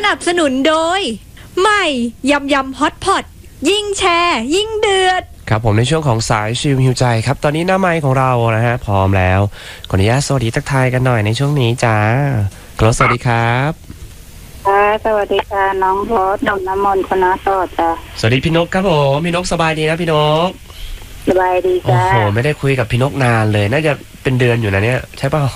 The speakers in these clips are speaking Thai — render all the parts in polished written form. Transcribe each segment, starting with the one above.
นับสนุนโดยใหม่ยำยำฮอตพอตยิ่งแชร์ยิ่งเดือดครับผมในช่วงของสายชิลฮิวใจครับตอนนี้หน้าไมค์ของเรานะฮะพร้อมแล้วขออนุญาตสวัสดีทักทายกันหน่อยในช่วงนี้จ้าสวัสดีครับค่ะสวัสดีค่ะน้องโรสนมน้ำมนต์คณะต่อจ้ะสวัสดีพี่นกครับผมพี่นกสบายดีนะพี่นกสบายดีจ้าโอ้โหไม่ได้คุยกับพี่นกนานเลยน่าจะเป็นเดือนอยู่นะเนี่ยใช่เปล่า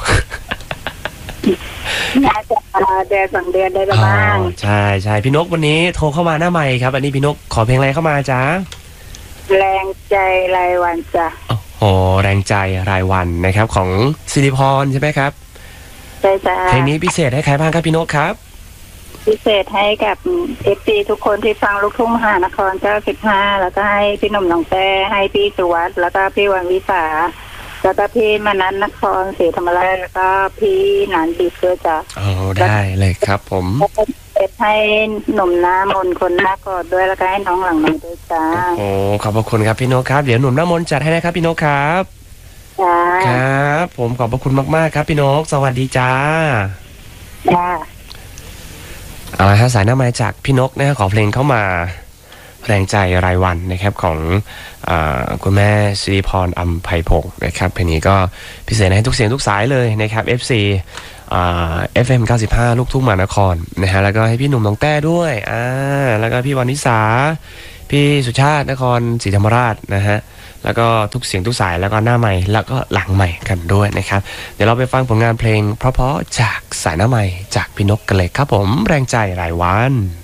น่าจะเดือน2 เดือนได้บ้างใช่ใช่พี่นกวันนี้โทรเข้ามาหน้าไมค์ครับอันนี้พี่นกขอเพลงอะไรเข้ามาจ้าแรงใจรายวันจ้ะโอ้แรงใจรายวันนะครับของสิริพรใช่ไหมครับใช่จ้าเพลงนี้พิเศษให้ใครบ้างครับพี่นกครับพิเศษให้กับ FC ทุกคนที่ฟังลูกทุ่งมหานคร95แล้วก็ให้พี่หนุ่มหนองแต้ให้พี่สุวัสด์แล้วก็พี่วังวิสาแล้วก็พี่มนัสนครศรีธรรมราชแล้วก็พี่หนานดีเพื่อจ้ะได้เลยครับผมให้หนุ่มน้ำมนต์คนหน้ากอดด้วยแล้วก็ให้น้องหลังน้อยด้วยจ้าโอ้ขอบพระคุณครับพี่นกครับเดี๋ยวหนุ่มน้ำมนต์จัดให้นะครับพี่นกครับจ้าครับผมขอบพระคุณมากๆครับพี่นกสวัสดีจ้าจ้าเอาละฮะสายหน้าไม้จากพี่นกนะขอเพลงเข้ามาแรงใจรายวันนะครับของคุณแม่สิริพรอำไพพงศ์นะครับเพลงนี้ก็พิเศษให้ทุกเสียงทุกสายเลยนะครับ FC FM 95ลูกทุ่งมหานครนะฮะแล้วก็ให้พี่หนุ่มน้องแต้ด้วยแล้วก็พี่วรรณิสาพี่สุชาตินครศรีธรรมราชนะฮะแล้วก็ทุกเสียงทุกสายแล้วก็หน้าใหม่แล้วก็หลังใหม่กันด้วยนะครับเดี๋ยวเราไปฟังผลงานเพลงเพราะๆจากสายหน้าใหม่จากพี่นกกันเลยครับผมแรงใจรายวัน